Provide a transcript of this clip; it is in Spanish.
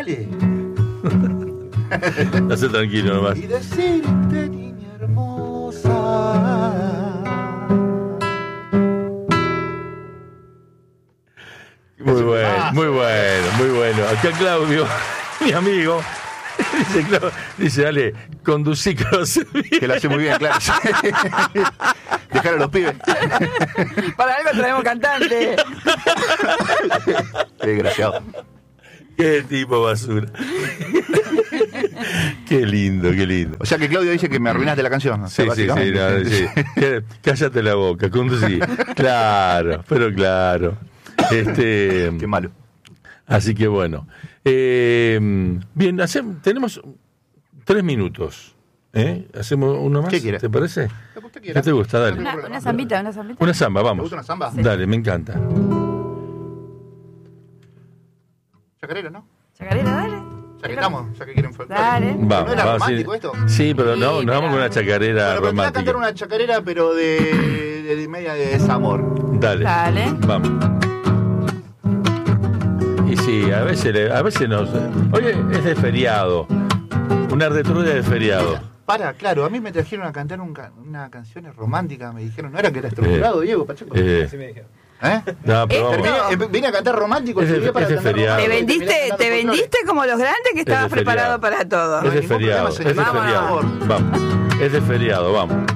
Dale. Hacé tranquilo nomás. Y decirte, niña hermosa. Muy bueno, muy bueno, muy bueno. Acá Claudio, mi amigo, dice, dale, conducí que lo hace bien. Que lo hace muy bien, claro. Dejar a los pibes. Para algo traemos cantante. Qué desgraciado. Qué tipo basura. Qué lindo, qué lindo. O sea que Claudio dice que me arruinaste la canción. O sea, Sí. Cállate la boca, conducí. Claro, pero claro. Qué malo. Así que bueno. Bien, tenemos 3 minutos. ¿Hacemos uno más? ¿Qué quieres? ¿Te parece? Lo que usted quiera. ¿Qué te gusta? Dale. Una zambita. Una samba, ¿Te vamos. gusta una samba? Sí. Dale, me encanta. Chacarera, ¿no? Chacarera, dale. Ya que estamos, ya que quieren folclore. Dale. Vamos, ¿No era vamos, romántico sí. esto? Sí, pero no, Sí, nos vamos con una chacarera Bueno, pero te voy a romántica. cantar una chacarera, pero de media de desamor. Dale. Dale. Vamos. Y sí, a veces nos... Oye, es de feriado. Una retroya de feriado. Claro, a mí me trajeron a cantar una canción romántica, me dijeron, ¿no era que era estructurado, Diego Pacheco? Así me dijeron. No, pero vamos. Vine a cantar romántico, Es de- estudié para es de cantar feriado. romántico. Te vendiste como los grandes que estabas de feriado. preparado para todo. Es de ningún feriado, problema, es de señor. feriado. Vamos. Vamos. Es de feriado, vamos.